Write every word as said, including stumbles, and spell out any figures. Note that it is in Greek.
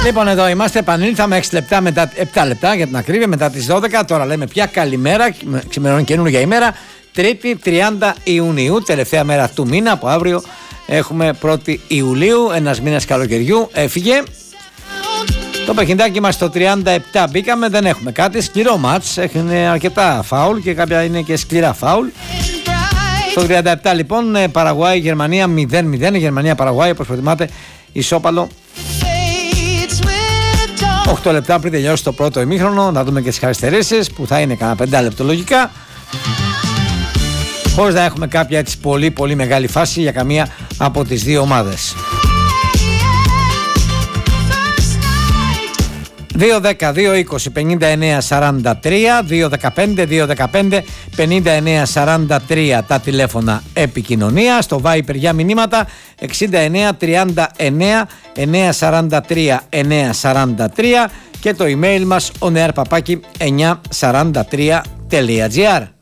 Λοιπόν, εδώ είμαστε. Επανήλθαμε έξι λεπτά μετά, επτά λεπτά για την ακρίβεια, μετά τις δώδεκα. Τώρα λέμε πια καλημέρα. Ξημερώνει καινούργια ημέρα. Τρίτη τριάντα Ιουνίου, τελευταία μέρα του μήνα. Από αύριο έχουμε πρώτη Ιουλίου. Ένας μήνας καλοκαιριού έφυγε. Το παιχνιδάκι μας στο τριάντα επτά μπήκαμε, δεν έχουμε κάτι. Σκληρό μάτς, έχουν αρκετά φάουλ και κάποια είναι και σκληρά φάουλ. Στο τριάντα επτά λοιπόν, Παραγουάη, Γερμανία μηδέν μηδέν. Η Γερμανία Παραγουάη, όπως προτιμάτε, ισόπαλο. οκτώ λεπτά πριν τελειώσει το πρώτο ημίχρονο, να δούμε και τις καθυστερήσεις που θα είναι κανένα πέντε λεπτό λογικά. Χωρίς να έχουμε κάποια έτσι πολύ πολύ μεγάλη φάση για καμία από τις δύο ομάδες. δύο δέκα δύο είκοσι πενήντα εννέα σαράντα τρία, δύο δεκαπέντε δύο δεκαπέντε πενήντα εννέα σαράντα τρία τα τηλέφωνα επικοινωνία. Στο Viper για μηνύματα εξήντα εννέα τριάντα εννέα εννέα σαράντα τρία εννέα σαράντα τρία και το email μας oneair παπάκι εννιακόσια σαράντα τρία τελεία τζι άρ.